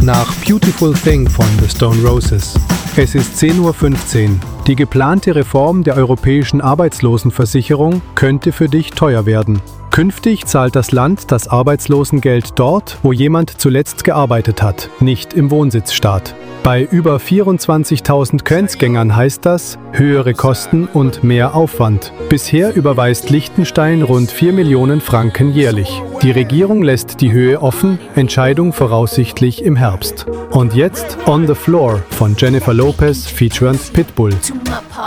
nach Beautiful Thing von The Stone Roses. Es ist 10:15 Uhr. Die geplante Reform der europäischen Arbeitslosenversicherung könnte für dich teuer werden. Künftig zahlt das Land das Arbeitslosengeld dort, wo jemand zuletzt gearbeitet hat, nicht im Wohnsitzstaat. Bei über 24.000 Grenzgängern heißt das höhere Kosten und mehr Aufwand. Bisher überweist Liechtenstein rund 4 Millionen Franken jährlich. Die Regierung lässt die Höhe offen, Entscheidung voraussichtlich im Herbst. Und jetzt On the Floor von Jennifer Lopez featuring Pitbull.